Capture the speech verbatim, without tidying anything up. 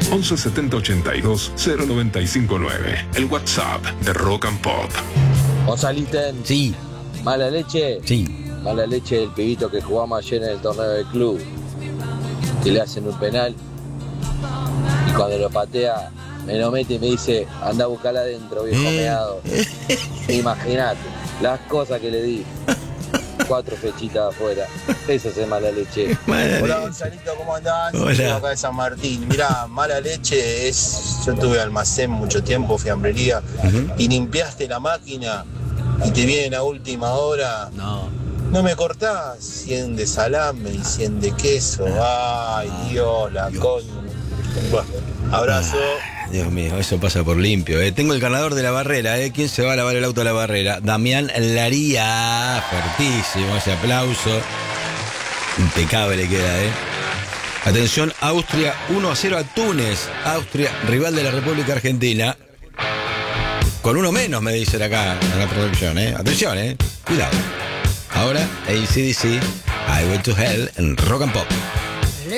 once setenta ochenta y dos cero noventa y cinco nueve. El WhatsApp de Rock and Pop. Gonzaliten. Sí. Mala leche. Sí. Mala leche del pibito que jugamos ayer en el torneo del club. Que le hacen un penal. Y cuando lo patea, me lo mete y me dice, anda a buscarla adentro, viejo meado. Imagínate, las cosas que le di. Cuatro fechitas afuera. Eso es mala leche. Mala Hola leche. Gonzalito, ¿cómo andás? Hola. Estoy acá de San Martín. Mirá, mala leche es... Yo tuve almacén mucho tiempo, fiambrería, Ujú. y limpiaste la máquina y te vienen a última hora. No. No me cortás cien de salame y cien de queso. Ay, Dios, la coña. Bueno, abrazo. Dios mío, eso pasa por limpio. ¿eh? Tengo el ganador de la barrera. ¿eh? ¿Quién se va a lavar el auto a la barrera? Damián Laría. Fuertísimo ese aplauso. Impecable queda, ¿eh? Atención, Austria uno a cero a Túnez. Austria, rival de la República Argentina. Con uno menos, me dicen acá en la producción, ¿eh? Atención, ¿eh? Cuidado. Ahora, A C D C, I Went to Hell en Rock and Pop.